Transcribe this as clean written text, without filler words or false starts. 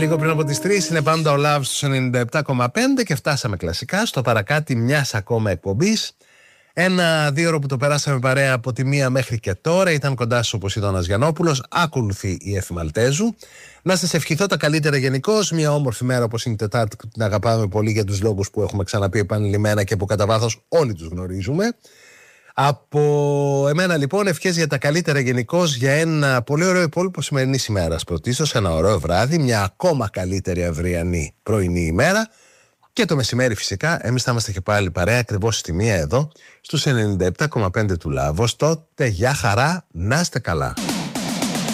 Λίγο πριν από τις 3 είναι πάντα ο Love στους 97,5 και φτάσαμε κλασικά στο παρακάτι μιας ακόμα εκπομπής. Ένα 2 ώρο που το περάσαμε παρέα από τη 1 μέχρι και τώρα. Ήταν κοντά σου όπως ήταν ο Γιαννόπουλος. Ακολουθεί η Εφη Μαλτέζου. Να σας ευχηθώ τα καλύτερα γενικώς. Μια όμορφη μέρα όπως είναι η Τετάρτη που την αγαπάμε πολύ για τους λόγους που έχουμε ξαναπεί επανειλημμένα και που κατά βάθος όλοι τους γνωρίζουμε. Από εμένα λοιπόν ευχές για τα καλύτερα γενικώς, για ένα πολύ ωραίο υπόλοιπο σημερινής ημέρας. Πρωτίστως ένα ωραίο βράδυ, μια ακόμα καλύτερη αυριανή πρωινή ημέρα και το μεσημέρι φυσικά εμείς θα είμαστε και πάλι παρέα ακριβώς στη 1 εδώ στους 97,5 του Λάβος. Τότε για χαρά, να είστε καλά.